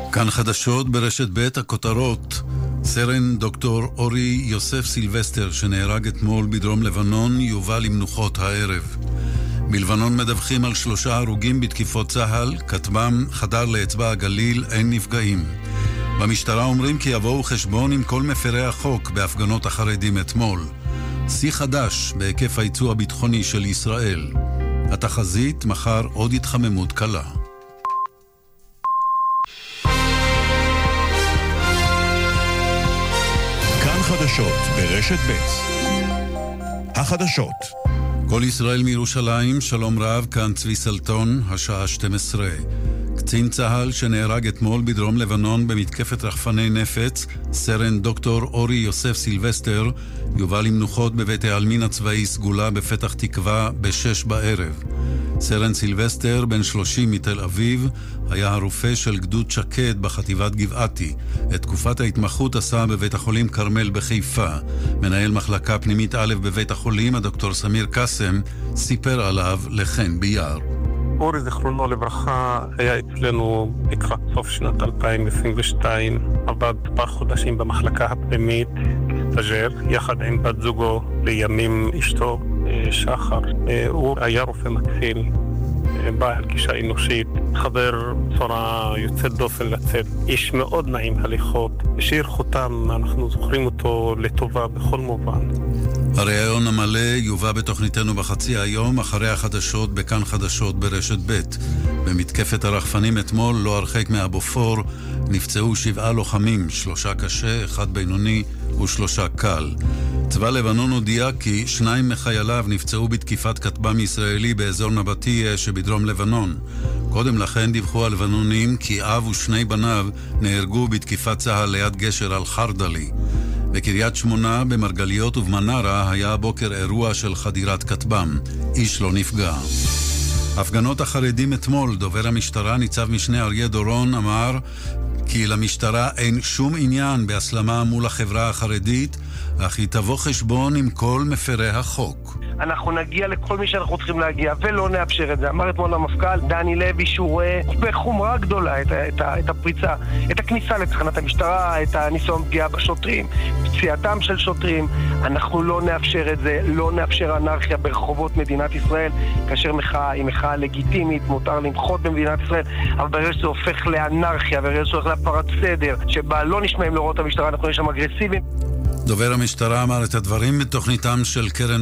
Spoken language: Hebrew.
כאן חדשות ברשת ב' הכותרות. סרן דוקטור אורי יוסף סילבסטר שנהרג אתמול בדרום לבנון יובא למנוחות הערב. בלבנון מדווחים על 3 הרוגים בתקיפות צה"ל, כטב"ם חדר לאצבע הגליל, אין נפגעים. במשטרה אומרים כי יבואו חשבון עם כל מפרי החוק בהפגנות החרדים אתמול. שיא חדש בהיקף הייצוא הביטחוני של ישראל. התחזית מחר עוד התחממות קלה. כאן חדשות ברשת ב' החדשות. כל ישראל מירושלים, שלום רב, כאן צבי סלטון, השעה 12. קצין צה"ל שנהרג אתמול בדרום לבנון במתקפת רחפני נפץ, סרן דוקטור אורי יוסף סילבסטר, יובא למנוחות בבית העלמין הצבאי סגולה בפתח תקווה ב-6 בערב. סרן סילבסטר, בן 30 מתל אביב, היה הרופא של גדוד שקד בחטיבת גבעתי. את תקופת ההתמחות עשה בבית החולים קרמל בחיפה. מנהל מחלקה פנימית א' בבית החולים, הדוקטור סמיר קסם, סיפר עליו לחן ביער. אורי זכרונו לברכה היה אצלנו לקראת סוף שנת 2022, עבד כמה חודשים במחלקה הפנימית סטאז'ר, יחד עם בת זוגו לימים אשתו שחר. הוא היה רופא מתחיל, בעל גישה אנושית, חבר בצורה יוצאת דופן לצאת, איש מאוד נעים הליכות, השאיר חותם, אנחנו זוכרים אותו לטובה בכל מובן. הרעיון המלא יובא בתוכניתנו בחצי היום, אחרי החדשות בכאן חדשות ברשת ב'. במתקפת הרחפנים אתמול, לא הרחק מהבופור, נפצעו 7 לוחמים, 3 קשה, 1 בינוני ו3 קל. צבא לבנון הודיע כי 2 מחייליו נפצעו בתקיפת כטב"ם ישראלי באזור נבטיה שבדרום לבנון. קודם לכן דיווחו הלבנונים כי אב ו2 בניו נהרגו בתקיפת צה"ל ליד גשר אל-חרדלי. בקריית שמונה, במרגליות ובמנרה היה הבוקר אירוע של חדירת כטב"ם. איש לא נפגע. הפגנות החרדים אתמול, דובר המשטרה ניצב משנה אריה דורון אמר כי למשטרה אין שום עניין בהסלמה מול החברה החרדית, אך היא תבוא חשבון עם כל מפרי החוק. אנחנו נגיע לכל מי שאנחנו צריכים להגיע ולא נאפשר את זה. אמר אתמול המפכ"ל דני לוי שהוא רואה בחומרה גדולה את הפריצה, את הכניסה לתחנת המשטרה, את הניסיון פגיעה בשוטרים, פציעתם של שוטרים. אנחנו לא נאפשר את זה, לא נאפשר אנרכיה ברחובות מדינת ישראל, כאשר מחאה היא מחאה לגיטימית, מותר למחות במדינת ישראל, אבל ברגע שזה הופך לאנרכיה, ברגע שזה הופך להפרת סדר, שבה לא נשמעים להוראות המשטרה, אנחנו נהיה שם אגרסיביים. דובר המשטרה אמר את הדברים בתוכניתם של קרן